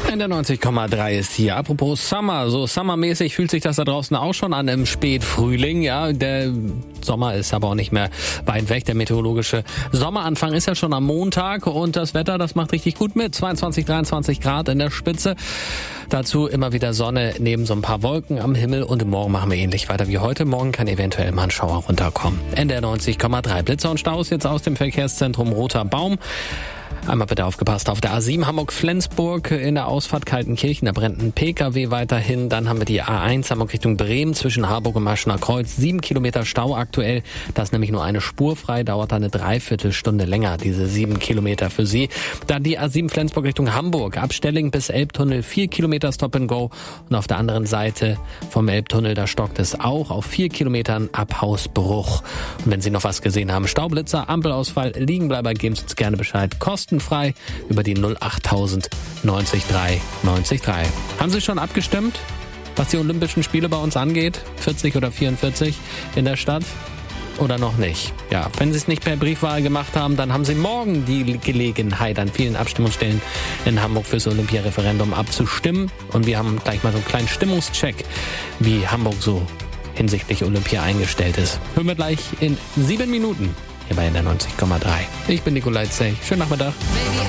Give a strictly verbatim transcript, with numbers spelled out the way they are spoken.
In der neunzig Komma drei ist hier. Apropos Summer, so summermäßig fühlt sich das da draußen auch schon an im Spätfrühling. Ja, der Sommer ist aber auch nicht mehr weit weg. Der meteorologische Sommeranfang ist ja schon am Montag und das Wetter, das macht richtig gut mit. zweiundzwanzig, dreiundzwanzig Grad in der Spitze. Dazu immer wieder Sonne neben so ein paar Wolken am Himmel und morgen machen wir ähnlich weiter wie heute. Morgen kann eventuell mal ein Schauer runterkommen. In der neunzig Komma drei. Blitzer und Staus jetzt aus dem Verkehrszentrum Roter Baum. Einmal bitte aufgepasst auf der A sieben Hamburg-Flensburg in der Ausfahrt Kaltenkirchen. Da brennt ein Pkw weiterhin. Dann haben wir die A eins Hamburg Richtung Bremen zwischen Harburg und Maschener Kreuz. Sieben Kilometer Stau aktuell. Da ist nämlich nur eine Spur frei. Dauert eine Dreiviertelstunde länger, diese sieben Kilometer für Sie. Dann die A sieben Flensburg Richtung Hamburg. Ab Stelling bis Elbtunnel vier Kilometer Stop and Go. Und auf der anderen Seite vom Elbtunnel, da stockt es auch auf vier Kilometern ab Hausbruch. Und wenn Sie noch was gesehen haben, Staublitzer, Ampelausfall, Liegenbleiber, geben Sie uns gerne Bescheid. Kostenfrei über die null achttausend neunzig drei neunzig drei. Haben Sie schon abgestimmt, was die Olympischen Spiele bei uns angeht? vierzig oder vierundvierzig in der Stadt? Oder noch nicht? Ja, wenn Sie es nicht per Briefwahl gemacht haben, dann haben Sie morgen die Gelegenheit, an vielen Abstimmungsstellen in Hamburg fürs Olympia-Referendum abzustimmen. Und wir haben gleich mal so einen kleinen Stimmungscheck, wie Hamburg so hinsichtlich Olympia eingestellt ist. Hören wir gleich in sieben Minuten. Hier bei der neunzig Komma drei. Ich bin Nikolai Zech. Schönen Nachmittag.